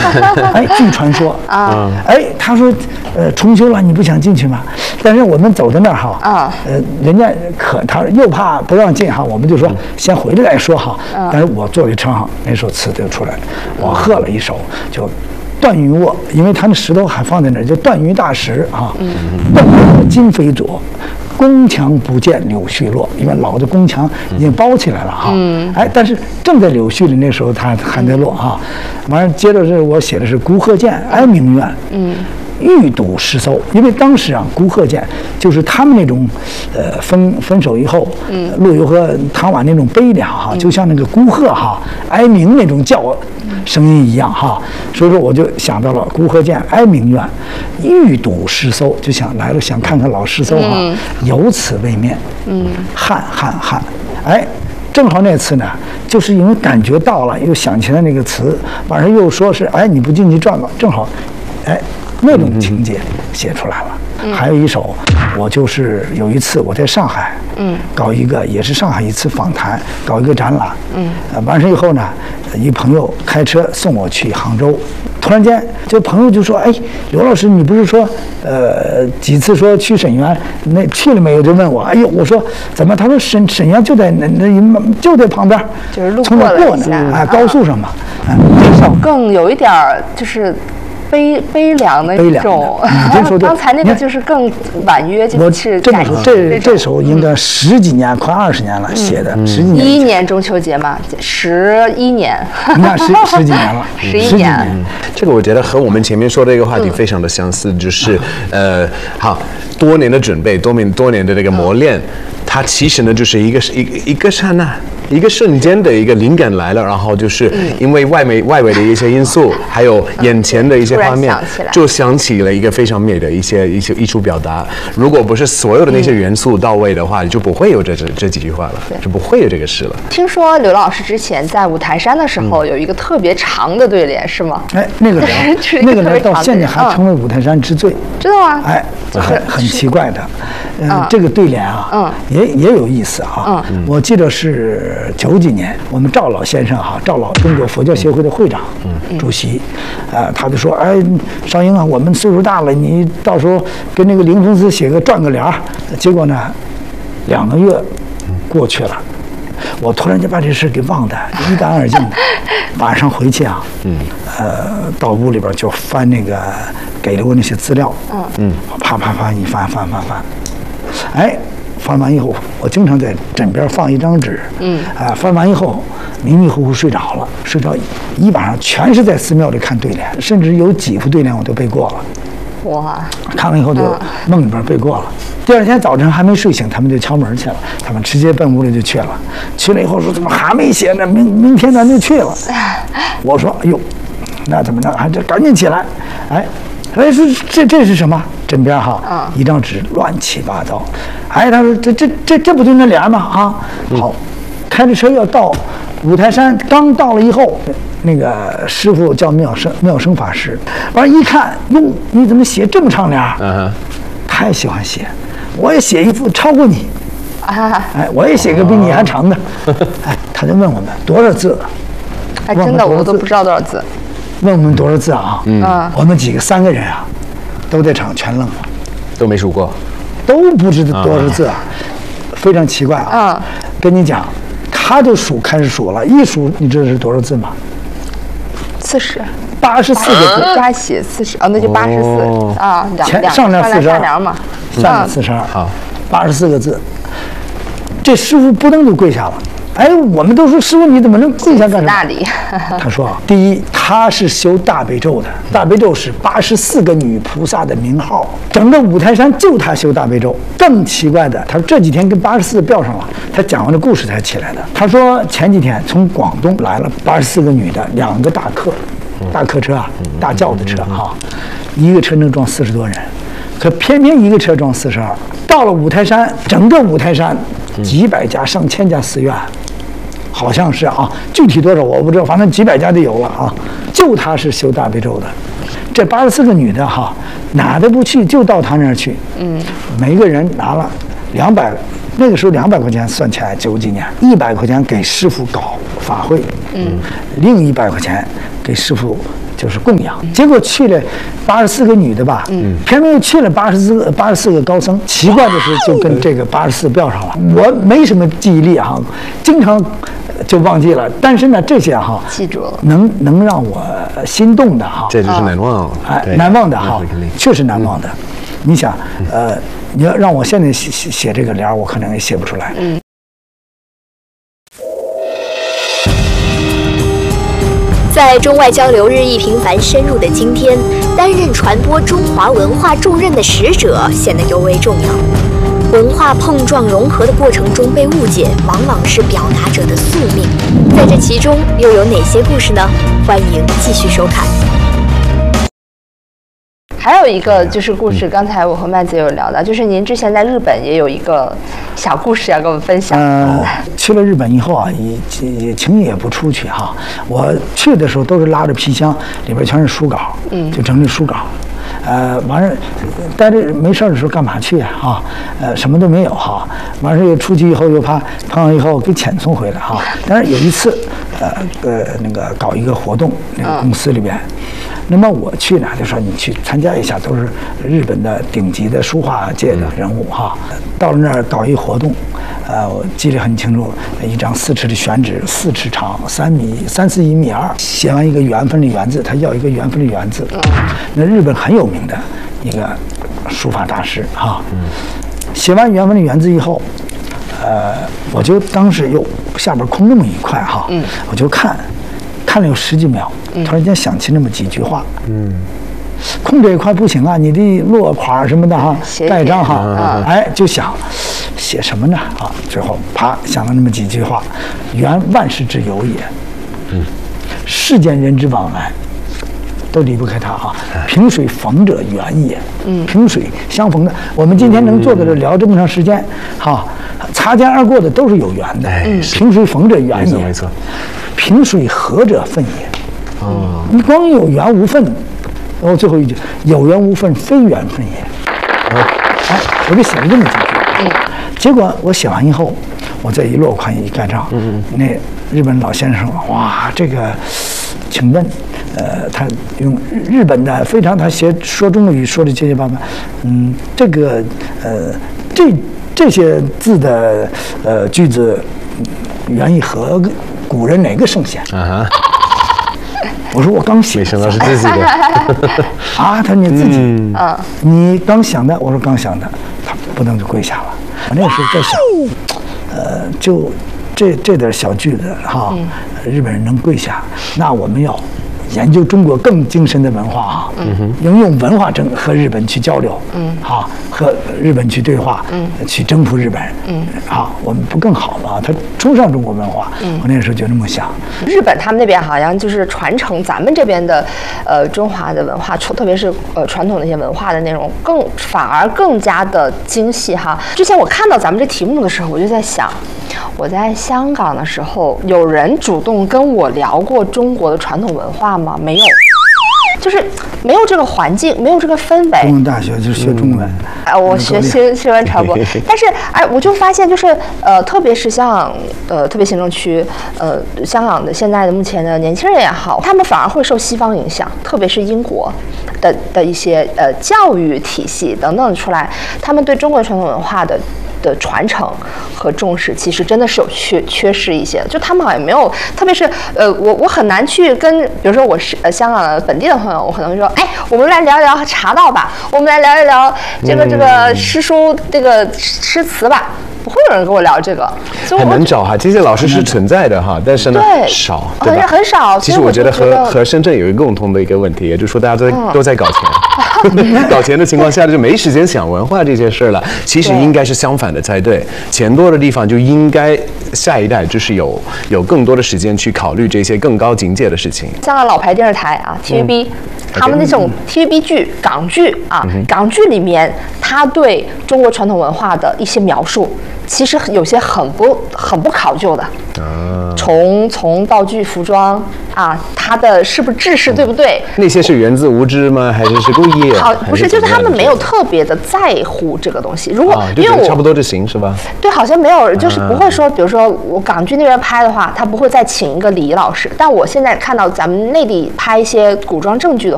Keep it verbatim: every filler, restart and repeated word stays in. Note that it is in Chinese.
哎，据传说啊，哎，他说，呃，重修了，你不想进去吗？但是我们走到那儿哈，啊，呃，人家可他又怕不让进哈，我们就说先回来再说哈。但是我坐这车哈，那首词就出来了，我喝了一首就。断云卧，因为他那石头还放在那儿，叫断云大石啊。断云卧今非昨，宫墙不见柳絮落。因为老的宫墙已经包起来了哈。嗯。哎，但是正在柳絮里那时候，它还在落哈。完了，接着是我写的是孤鹤见，哀鸣怨。嗯。欲睹诗搜，因为当时啊，孤鹤见就是他们那种，呃，分分手以后，嗯，陆游和唐婉那种悲凉哈，就像那个孤鹤哈哀鸣那种叫声音一样哈，所以说我就想到了孤鹤见，哀鸣怨，欲睹诗搜，就想来了想看看老诗搜哈，有此未面，嗯，汉汉汉，哎。正好那次呢，就是因为感觉到了，又想起来那个词，晚上又说是，哎，你不进去转吧？正好，哎，那种情节写出来了。嗯、还有一首，我就是有一次我在上海，嗯，搞一个也是上海一次访谈，搞一个展览，嗯，呃、完事以后呢，一朋友开车送我去杭州。突然间，这朋友就说：“哎，刘老师，你不是说，呃，几次说去沈园，那去了没有？”就问我。哎呦，我说怎么？他说沈沈园就在那那就在旁边， 就是路过了一下， 哎，高速上嘛。 嗯，这首更有一点就是悲悲凉的一种。刚才那个就是更婉约，就是这么说，这这首应该十几年，快二十年了写的，十几年。 一一年中秋节嘛，十一年。 你看十十几年了， 十一年。 这个我觉得和我们前面说的一个话题非常的相似，就是呃，好多年的准备，多年多年的这个磨练，它其实呢就是一个一个一个刹那。一个瞬间的一个灵感来了，然后就是因为外围外围的一些因素，还有眼前的一些画面，就想起了一个非常美的一些一些艺术表达。如果不是所有的那些元素到位的话，就不会有这这这几句话了，就不会有这个诗了。 听说刘老师之前在五台山的时候有一个特别长的对联，是吗？ 哎，那个联，那个联到现在还成为五台山之最， 知道吗？ 哎，很很奇怪的，嗯，这个对联啊，嗯，也也有意思啊。嗯，我记得是。九几年，我们赵老先生哈，赵老中国佛教协会的会长、嗯、主席，呃，他就说，哎，少英啊，我们岁数大了，你到时候跟那个林峰斯写个转个联儿。结果呢，两个月过去了，我突然就把这事给忘得一干二净的。晚上回去啊，嗯，呃，到屋里边就翻那个给了我那些资料，嗯嗯，啪啪啪一翻翻翻翻，哎。翻完以后，我经常在枕边放一张纸，嗯，啊，翻完以后迷迷糊糊睡着了，睡着一晚上全是在寺庙里看对联，甚至有几副对联我都背过了。哇！看完以后就梦里边背过了。第二天早晨还没睡醒，他们就敲门去了，他们直接奔屋里就去了。去了以后说怎么还没写呢？明明天咱就去了。我说哎呦，那怎么着？还这赶紧起来，哎。哎，说这这是什么？枕边哈，啊、一张纸乱七八糟。哎，他说这这这这不就那联吗？啊，好，开着车要到五台山，刚到了以后，那个师傅叫妙生妙生法师，完了一看，哟，你怎么写这么长联？嗯，太喜欢写，我也写一副超过你。啊，哎，我也写个比你还长的。哎，他就问我们多少字？ 哎，真的我都不知道多少字。 问我们多少字啊？嗯，我们几个三个人啊，都在场全愣了， 都没数过， 都不知道多少字啊，非常奇怪啊。嗯，跟你讲，他就数开始数了，一数你知道是多少字吗？ 四十， 八十四个字， 加写四十，哦，那就八十四啊， 前上联四十二嘛， 下联四十二，好，八十四个字，这师傅扑腾就跪下了。哎，我们都说师傅你怎么能跪下干什么？他说啊，第一，他是修大悲咒的，大悲咒是八十四个女菩萨的名号，整个五台山就他修大悲咒。更奇怪的，他说这几天跟八十四吊上了，他讲完这故事才起来的。他说前几天从广东来了八十四个女的，两个大客，大客车啊，大轿的车哈，一个车能装四十多人，可偏偏一个车装四十二。到了五台山，整个五台山几百家、上千家寺院。好像是啊，具体多少我不知道，反正几百家就有了啊。就他是修大悲咒的，这八十四个女的哈，哪都不去，就到他那儿去。嗯，每个人拿了两百，那个时候两百块钱算起来九几年，一百块钱给师傅搞法会，嗯，另一百块钱给师傅就是供养。结果去了八十四个女的吧，嗯，偏偏又去了八十四个八十四个高僧。奇怪的是，就跟这个八十四标上了。我没什么记忆力哈，经常就忘记了。但是呢，这些哈记住了， 能能让我心动的哈， 这就是难忘， 哎，难忘的哈，确实难忘的。你想，呃，你要让我现在写写写这个联，我可能也写不出来。嗯。 在中外交流日益频繁深入的今天，担任传播中华文化重任的使者显得尤为重要。文化碰撞融合的过程中被误解，往往是表达者的宿命。在这其中又有哪些故事呢？欢迎继续收看。 还有一个就是故事，刚才我和麦子有聊到，就是您之前在日本也有一个小故事要跟我们分享。 嗯、呃，去了日本以后啊，也也轻易也不出去哈。我去的时候都是拉着皮箱，里边全是书稿，嗯，就整理书稿。呃，完事待着没事的时候干嘛去啊？哈，呃，什么都没有哈。完事又出去以后又怕碰上以后给遣送回来哈。但是有一次，呃呃，那个搞一个活动，那个公司里边。嗯，那么我去呢，就说你去参加一下，都是日本的顶级的书画界的人物哈。到了那儿搞一活动，呃，我记得很清楚，一张四尺的宣纸，四尺长，三米三四一米二，写完一个缘分的缘字，他要一个缘分的缘字。那日本很有名的一个书法大师哈。写完缘分的缘字以后，呃，我就当时又下边空那么一块哈，我就看。看了有十几秒，突然间想起那么几句话。嗯，空这一块不行啊，你得落款什么的哈，盖章哈。嗯、哎，就想写什么呢？啊，最后啪想了那么几句话：缘万事之由也。嗯，世间人之往来，都离不开它啊。萍水逢者缘也。嗯，萍水相逢的，我们今天能坐在这聊这么长时间，哈，擦肩而过的都是有缘的。嗯，萍水逢者缘也。没错。萍水合者分也。哦，你光有缘无分，然后最后一句有缘无分，非缘分也。哎，我就写了这么几句。嗯，结果我写完以后，我再一落款一盖章，嗯嗯，那日本老先生说：“哇，这个，请问，呃，他用日本的非常他写说中国语说的结结巴巴，嗯，这个呃这这些字的呃句子，源于和古人哪个圣贤？”啊哈。我说我刚写， 没想到是自己的啊！他说你自己，嗯，你刚想的，我说刚想的，他不能就跪下了。我那时候在想，呃，就这这点小句子哈，日本人能跪下，那我们要研究中国更精深的文化哈，嗯，应用文化征和日本去交流，嗯，好，和日本去对话，嗯，去征服日本，嗯，好，我们不更好吗？他崇尚中国文化，嗯，我那时候就这么想。 日本他们那边好像就是传承咱们这边的，呃，中华的文化，特别是呃传统的一些文化的内容，更反而更加的精细哈。之前我看到咱们这题目的时候，我就在想，我在香港的时候，有人主动跟我聊过中国的传统文化吗？没有，就是没有这个环境，没有这个氛围。 中文大学就是学中文， 哎、嗯，我学新新闻传播，但是哎，我就发现就是呃，特别是像呃，特别行政区呃，香港的现在的目前的年轻人也好，他们反而会受西方影响，特别是英国的的一些呃教育体系等等出来，他们对中国传统文化的。的传承和重视，其实真的是有缺缺失一些，就他们好像没有，特别是呃，我我很难去跟，比如说我是呃香港的本地的朋友，我可能会说，哎，我们来聊一聊茶道吧，我们来聊一聊这个这个诗书这个诗词吧。不会有人跟我聊这个， 很难找哈。这些老师是存在的哈，但是呢少，对吧？ 很少。 其实我觉得和和深圳有一个共同的一个问题，也就是说大家都在、嗯、都在搞钱，搞钱的情况下就没时间想文化这些事了。其实应该是相反的才对，钱多的地方就应该下一代就是有有更多的时间去考虑这些更高境界的事情。 香港老牌电视台啊 ，T V B、嗯。 他们那种 T V B 剧、港剧啊，港剧里面他对中国传统文化的一些描述，其实有些很不很不考究的。啊，从从道具、服装啊，它的是不是制式对不对？ 那些是源自无知吗？还是是故意？ 好，不是，就是他们没有特别的在乎这个东西。如果、 啊、 因为我差不多就行是吧？ 对，好像没有，就是不会说，比如说我港剧那边拍的话，他不会再请一个礼仪老师。但我现在看到咱们内地拍一些古装正剧的话。